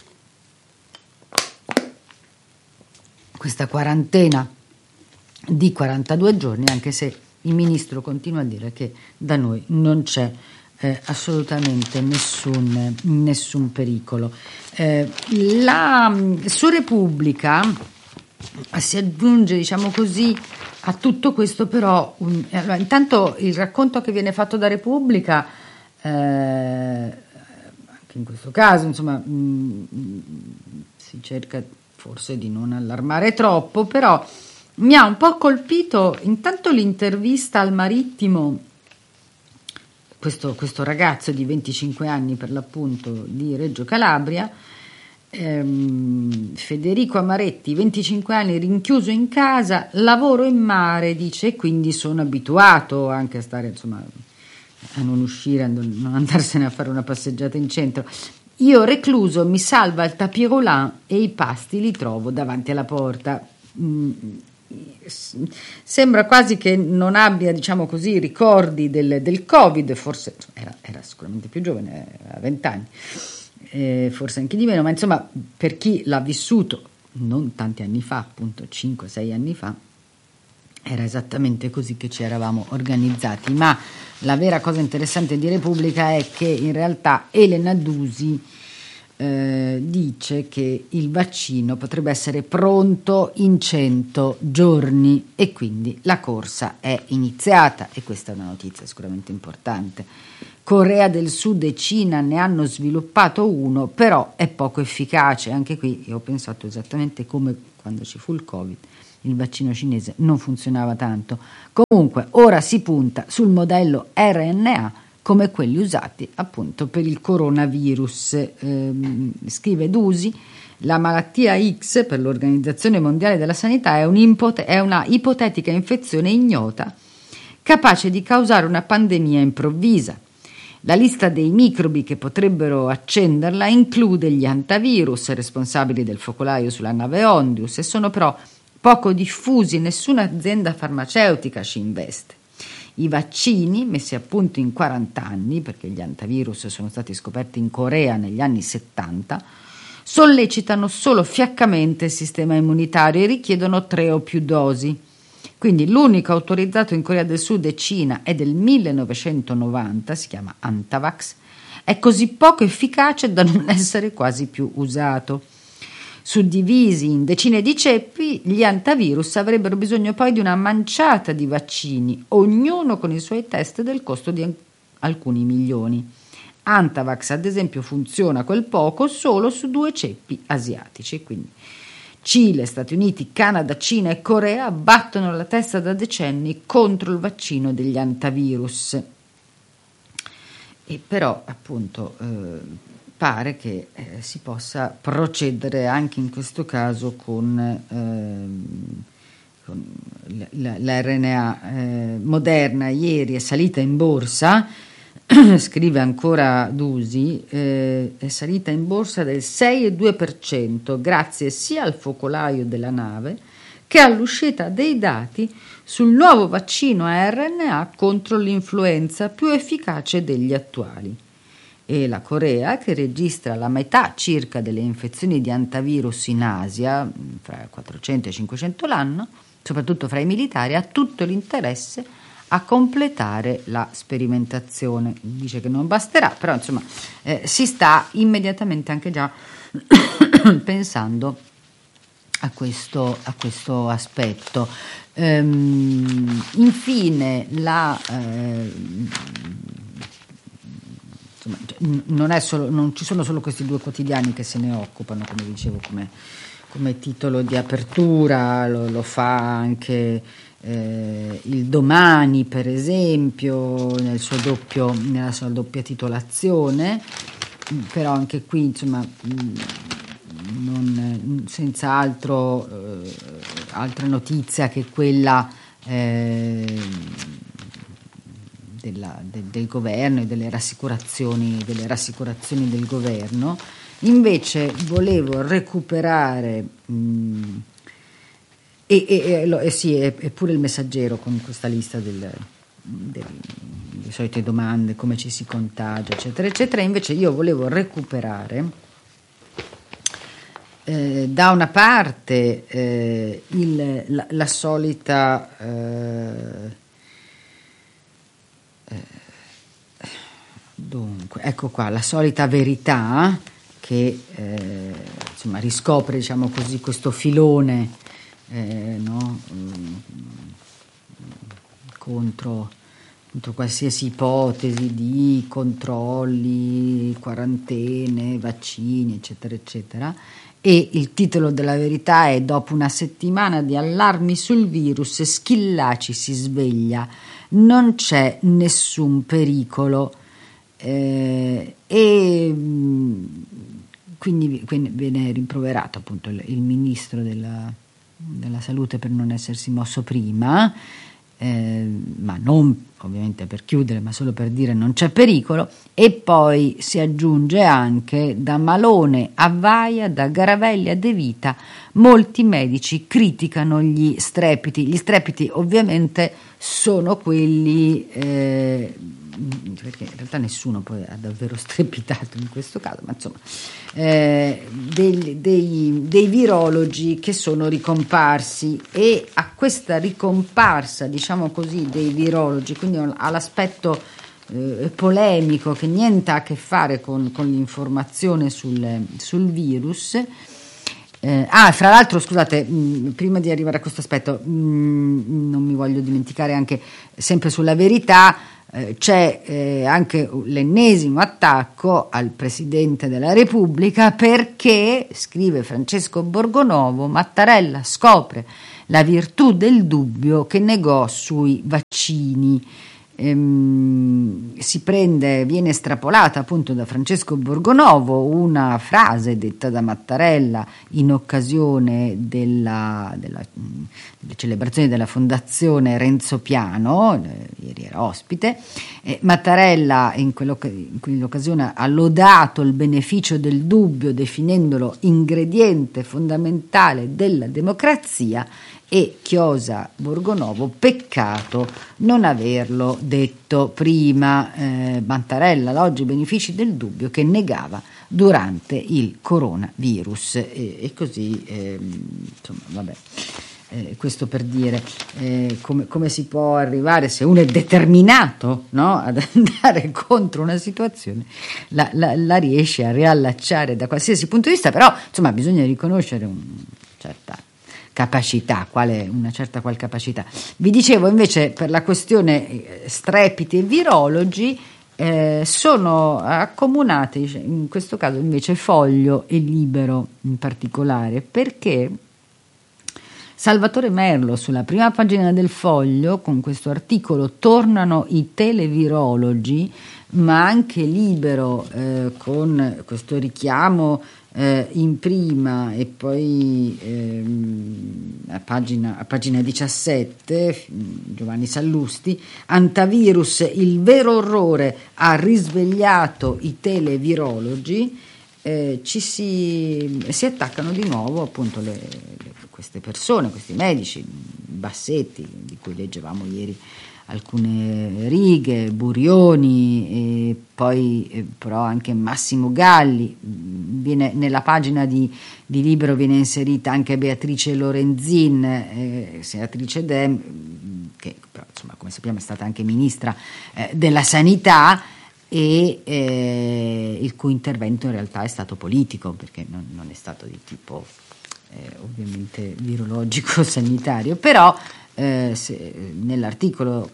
questa quarantena di quarantadue giorni, anche se il ministro continua a dire che da noi non c'è eh, assolutamente nessun, nessun pericolo. Eh, la, su Repubblica si aggiunge, diciamo così, a tutto questo però un, allora, intanto il racconto che viene fatto da Repubblica eh, anche in questo caso insomma mh, si cerca forse di non allarmare troppo, però mi ha un po' colpito intanto l'intervista al Marittimo, questo, questo ragazzo di venticinque anni per l'appunto di Reggio Calabria, ehm, Federico Amaretti, venticinque anni, rinchiuso in casa, lavoro in mare, dice, e quindi sono abituato anche a stare, insomma, a non uscire, a non andarsene a fare una passeggiata in centro. Io recluso mi salva il tapis roulant e i pasti li trovo davanti alla porta. Mm, sembra quasi che non abbia, diciamo così, ricordi del, del Covid, forse era, era sicuramente più giovane, aveva vent'anni, eh, forse anche di meno, ma insomma per chi l'ha vissuto non tanti anni fa, appunto cinque sei anni fa, era esattamente così che ci eravamo organizzati. Ma la vera cosa interessante di Repubblica è che in realtà Elena Dusi eh, dice che il vaccino potrebbe essere pronto in cento giorni e quindi la corsa è iniziata, e questa è una notizia sicuramente importante. Corea del Sud e Cina ne hanno sviluppato uno, però è poco efficace. Anche qui io ho pensato esattamente come quando ci fu il Covid, il vaccino cinese non funzionava tanto. Comunque ora si punta sul modello R N A come quelli usati appunto per il coronavirus. Ehm, scrive Dusi, la malattia X per l'Organizzazione Mondiale della Sanità è, un'ipote- è una ipotetica infezione ignota capace di causare una pandemia improvvisa. La lista dei microbi che potrebbero accenderla include gli hantavirus responsabili del focolaio sulla nave Ondius, e sono però poco diffusi, nessuna azienda farmaceutica ci investe. I vaccini, messi a punto in quaranta anni, perché gli hantavirus sono stati scoperti in Corea negli anni settanta, sollecitano solo fiaccamente il sistema immunitario e richiedono tre o più dosi. Quindi l'unico autorizzato in Corea del Sud e Cina è del millenovecentonovanta, si chiama Antavax, è così poco efficace da non essere quasi più usato. Suddivisi in decine di ceppi, gli antivirus avrebbero bisogno poi di una manciata di vaccini, ognuno con i suoi test del costo di alcuni milioni. Antavax, ad esempio, funziona quel poco solo su due ceppi asiatici, quindi Cile, Stati Uniti, Canada, Cina e Corea battono la testa da decenni contro il vaccino degli antivirus. E però, appunto, eh, pare che eh, si possa procedere anche in questo caso con, eh, con l'R N A. Eh, Moderna ieri è salita in borsa, scrive ancora Dusi, eh, è salita in borsa del sei virgola due per cento grazie sia al focolaio della nave che all'uscita dei dati sul nuovo vaccino a R N A contro l'influenza più efficace degli attuali. E la Corea, che registra la metà circa delle infezioni di antivirus in Asia, fra quattrocento e cinquecento l'anno, soprattutto fra i militari, ha tutto l'interesse a completare la sperimentazione. Dice che non basterà, però insomma eh, si sta immediatamente anche già pensando a questo, a questo aspetto. Ehm, infine la eh, insomma, non, è solo, non ci sono solo questi due quotidiani che se ne occupano, come dicevo, come, come titolo di apertura, lo, lo fa anche Eh, il Domani, per esempio, nel suo doppio, nella sua doppia titolazione, però anche qui insomma non, senza altro eh, altra notizia che quella eh, della, de, del governo e delle rassicurazioni, delle rassicurazioni del governo. Invece volevo recuperare mh, E, e, e, e sì, è, è pure il Messaggero con questa lista del, del, delle solite domande, come ci si contagia, eccetera, eccetera. Invece io volevo recuperare eh, da una parte eh, il, la, la solita eh, eh, dunque, ecco qua, la solita Verità che eh, insomma riscopre, diciamo così, questo filone Eh, no? contro, contro qualsiasi ipotesi di controlli, quarantene, vaccini, eccetera, eccetera. E il titolo della Verità è: dopo una settimana di allarmi sul virus, Schillaci si sveglia, non c'è nessun pericolo. Eh, e quindi, quindi viene rimproverato appunto il, il ministro della della salute per non essersi mosso prima, eh, ma non ovviamente per chiudere, ma solo per dire non c'è pericolo, e poi si aggiunge anche da Malone a Vaia, da Garavelli a De Vita, molti medici criticano gli strepiti. Gli strepiti ovviamente sono quelli, eh, perché in realtà nessuno poi ha davvero strepitato in questo caso, ma insomma, eh, dei, dei, dei virologi che sono ricomparsi, e a questa ricomparsa, diciamo così, dei virologi, quindi all'aspetto eh, polemico che niente ha a che fare con, con l'informazione sul, sul virus. Eh, ah, fra l'altro, scusate, mh, prima di arrivare a questo aspetto, mh, non mi voglio dimenticare anche, sempre sulla Verità, eh, c'è eh, anche l'ennesimo attacco al Presidente della Repubblica, perché, scrive Francesco Borgonovo, Mattarella scopre la virtù del dubbio che negò sui vaccini. Ehm, si prende, viene estrapolata appunto da Francesco Borgonovo una frase detta da Mattarella in occasione della, della, delle celebrazioni della Fondazione Renzo Piano, eh, ieri era ospite. eh, Mattarella in, in quell'occasione ha lodato il beneficio del dubbio definendolo ingrediente fondamentale della democrazia, e chiosa Borgonovo, peccato non averlo detto prima. eh, Mattarella l'oggi benefici del dubbio che negava durante il coronavirus, e, e così eh, insomma vabbè, eh, questo per dire eh, come, come si può arrivare, se uno è determinato, no, ad andare contro una situazione, la, la, la riesce a riallacciare da qualsiasi punto di vista, però insomma bisogna riconoscere una certa capacità, quale una certa qual capacità. Vi dicevo invece, per la questione strepiti e virologi, eh, sono accomunate in questo caso invece Foglio e Libero in particolare, perché Salvatore Merlo sulla prima pagina del Foglio con questo articolo tornano i televirologi, ma anche Libero eh, con questo richiamo Eh, in prima, e poi ehm, a, pagina, a pagina diciassette Giovanni Sallusti, antivirus, il vero orrore ha risvegliato i televirologi. Eh, ci si, si attaccano di nuovo appunto le, le, queste persone, questi medici, Bassetti, di cui leggevamo ieri alcune righe, Burioni, e poi eh, però anche Massimo Galli. Viene, nella pagina di, di Libero viene inserita anche Beatrice Lorenzin, eh, senatrice Dem, che però, insomma, come sappiamo è stata anche ministra eh, della sanità, e eh, il cui intervento in realtà è stato politico, perché non, non è stato di tipo eh, ovviamente virologico sanitario, però Eh, se, nell'articolo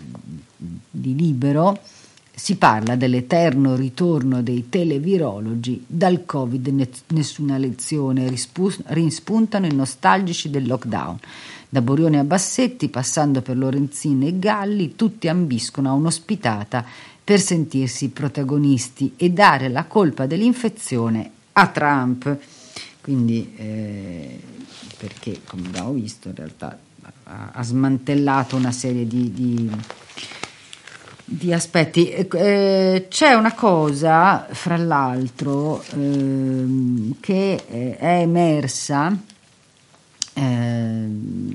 di Libero si parla dell'eterno ritorno dei televirologi, dal Covid ne- nessuna lezione, rispu- rispuntano i nostalgici del lockdown. Da Borione a Bassetti, passando per Lorenzin e Galli, tutti ambiscono a un'ospitata per sentirsi protagonisti e dare la colpa dell'infezione a Trump. Quindi, eh, perché come abbiamo visto in realtà ha smantellato una serie di, di, di aspetti. Eh, c'è una cosa, fra l'altro, ehm, che è emersa eh,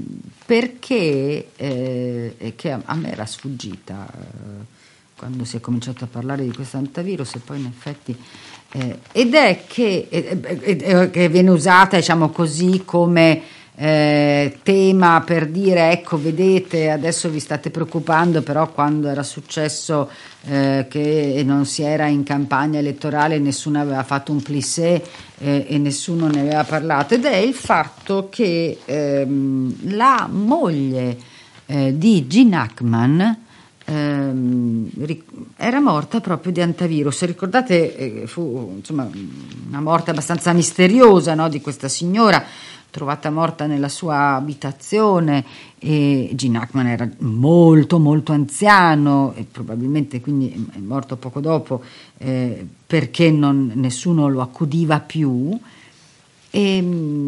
perché eh, che a, a me era sfuggita eh, quando si è cominciato a parlare di questo antivirus, e poi in effetti eh, ed è che, eh, eh, che viene usata, diciamo così, come Eh, tema per dire, ecco, vedete, adesso vi state preoccupando, però quando era successo eh, che non si era in campagna elettorale, nessuno aveva fatto un plissé eh, e nessuno ne aveva parlato, ed è il fatto che ehm, la moglie eh, di Gene Hackman ehm, era morta proprio di antivirus. Ricordate, eh, fu insomma una morte abbastanza misteriosa, no, di questa signora, trovata morta nella sua abitazione, e Gene Hackman era molto molto anziano e probabilmente quindi è morto poco dopo eh, perché non, nessuno lo accudiva più, E,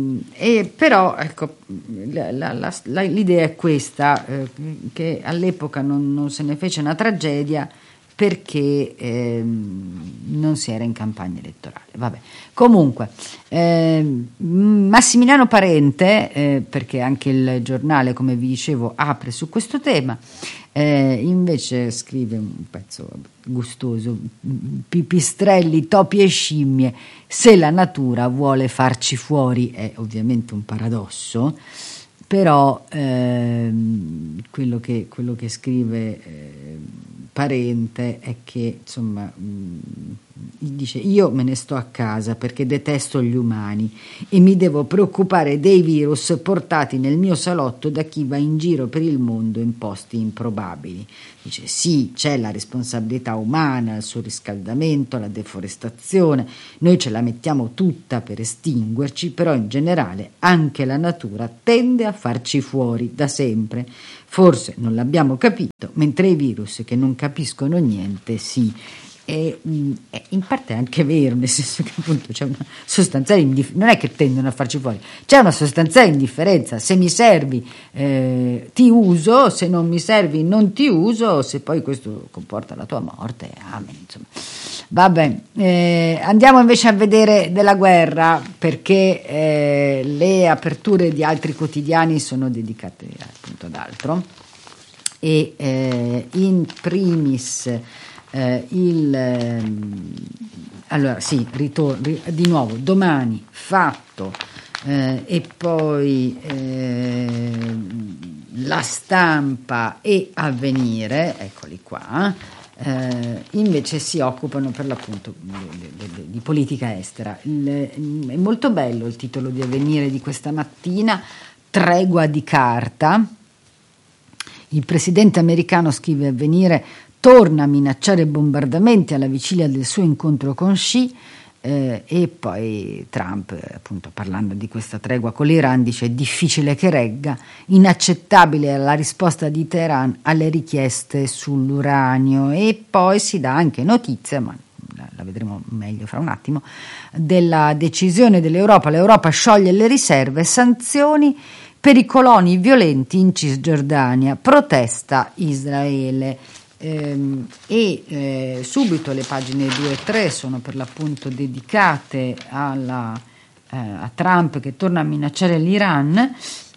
e però ecco, la, la, la, l'idea è questa, eh, che all'epoca non, non se ne fece una tragedia perché eh, non si era in campagna elettorale. Vabbè. Comunque, eh, Massimiliano Parente, eh, perché anche il giornale, come vi dicevo, apre su questo tema, eh, invece scrive un pezzo gustoso: pipistrelli, topi e scimmie, se la natura vuole farci fuori. È ovviamente un paradosso, però ehm, quello, che, quello che scrive eh, Parente è che, insomma, mh, dice: io me ne sto a casa perché detesto gli umani e mi devo preoccupare dei virus portati nel mio salotto da chi va in giro per il mondo in posti improbabili. Dice: sì, c'è la responsabilità umana, il surriscaldamento, la deforestazione, noi ce la mettiamo tutta per estinguerci, però in generale anche la natura tende a farci fuori da sempre. Forse non l'abbiamo capito, mentre i virus che non capiscono niente sì. E, mh, in parte è anche vero, nel senso che appunto c'è una sostanziale indifferenza, non è che tendono a farci fuori, c'è una sostanziale indifferenza: se mi servi eh, ti uso, se non mi servi non ti uso, se poi questo comporta la tua morte, amen, insomma. Vabbè, eh, andiamo invece a vedere della guerra, perché eh, le aperture di altri quotidiani sono dedicate appunto ad altro, e eh, in primis Eh, il eh, allora sì, ritorno ri, di nuovo Domani, Fatto, eh, e poi eh, La Stampa e Avvenire, eccoli qua, eh, invece si occupano per l'appunto di, di, di politica estera. Il, è molto bello il titolo di Avvenire di questa mattina: Tregua di carta. Il presidente americano, scrive Avvenire, torna a minacciare bombardamenti alla vigilia del suo incontro con Xi, eh, e poi Trump, appunto, parlando di questa tregua con l'Iran, dice: è difficile che regga, inaccettabile la risposta di Teheran alle richieste sull'uranio. E poi si dà anche notizia, ma la vedremo meglio fra un attimo, della decisione dell'Europa. L'Europa scioglie le riserve, sanzioni per i coloni violenti in Cisgiordania, protesta Israele. Ehm, e eh, subito le pagine due e tre sono per l'appunto dedicate alla, eh, a Trump che torna a minacciare l'Iran,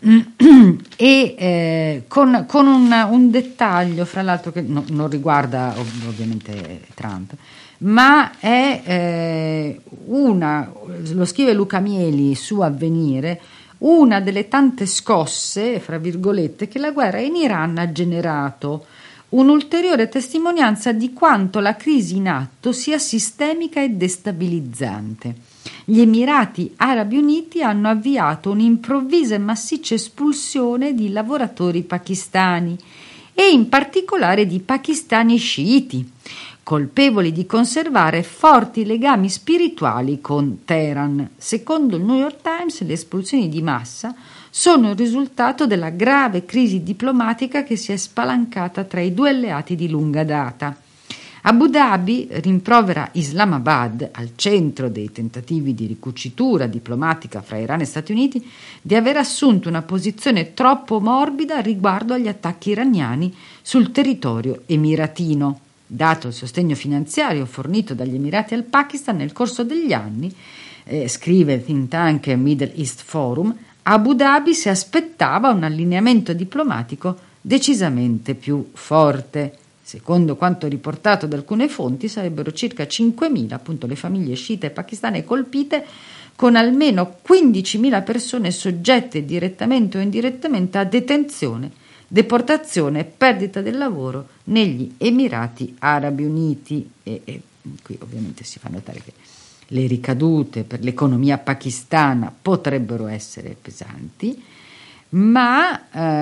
e eh, con, con un, un dettaglio, fra l'altro, che no, non riguarda ov- ovviamente Trump, ma è eh, una, lo scrive Luca Mieli su Avvenire, una delle tante scosse, fra virgolette, che la guerra in Iran ha generato. Un'ulteriore testimonianza di quanto la crisi in atto sia sistemica e destabilizzante. Gli Emirati Arabi Uniti hanno avviato un'improvvisa e massiccia espulsione di lavoratori pakistani, e in particolare di pakistani sciiti, colpevoli di conservare forti legami spirituali con Teheran. Secondo il New York Times, le espulsioni di massa sono il risultato della grave crisi diplomatica che si è spalancata tra i due alleati di lunga data. Abu Dhabi rimprovera Islamabad, al centro dei tentativi di ricucitura diplomatica fra Iran e Stati Uniti, di aver assunto una posizione troppo morbida riguardo agli attacchi iraniani sul territorio emiratino. Dato il sostegno finanziario fornito dagli Emirati al Pakistan nel corso degli anni, eh, scrive il think tank Middle East Forum, Abu Dhabi si aspettava un allineamento diplomatico decisamente più forte. Secondo quanto riportato da alcune fonti, sarebbero circa cinquemila appunto le famiglie sciite pakistane colpite, con almeno quindicimila persone soggette direttamente o indirettamente a detenzione, deportazione e perdita del lavoro negli Emirati Arabi Uniti. E, e qui ovviamente si fa notare che le ricadute per l'economia pakistana potrebbero essere pesanti, ma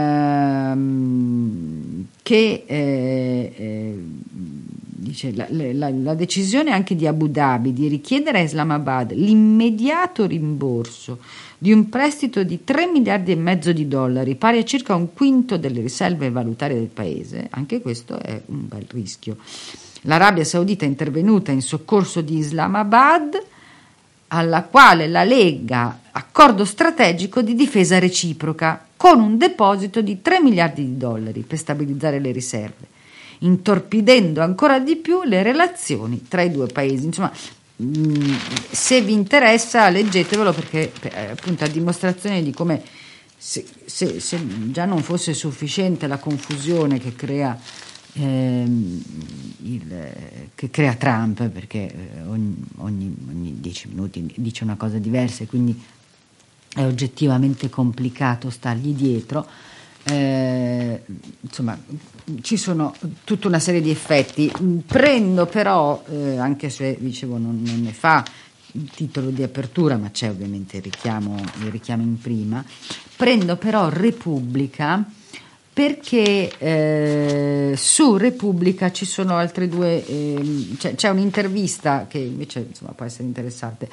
ehm, che eh, eh, dice la, la, la decisione anche di Abu Dhabi di richiedere a Islamabad l'immediato rimborso di un prestito di tre miliardi e mezzo di dollari, pari a circa un quinto delle riserve valutarie del paese, anche questo è un bel rischio. L'Arabia Saudita è intervenuta in soccorso di Islamabad, alla quale la Lega accordo strategico di difesa reciproca con un deposito di tre miliardi di dollari per stabilizzare le riserve, intorpidendo ancora di più le relazioni tra i due paesi. Insomma, mh, se vi interessa leggetevelo, perché eh, appunto a dimostrazione di come se, se, se già non fosse sufficiente la confusione che crea ehm, il, che crea Trump, perché ogni, ogni, ogni dieci minuti dice una cosa diversa e quindi è oggettivamente complicato stargli dietro. Eh, insomma, ci sono tutta una serie di effetti. Prendo però, eh, anche se dicevo non, non ne fa il titolo di apertura, ma c'è ovviamente il richiamo, il richiamo in prima, prendo però Repubblica, perché eh, su Repubblica ci sono altre due, eh, c'è, c'è un'intervista che invece insomma può essere interessante.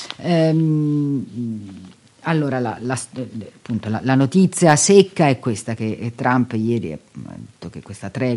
Ehm, allora la, la, appunto, la, la notizia secca è questa, che Trump ieri ha detto che questa tregua